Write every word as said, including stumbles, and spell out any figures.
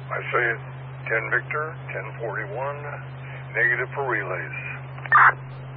I say it. ten Victor, ten forty-one, negative for relays.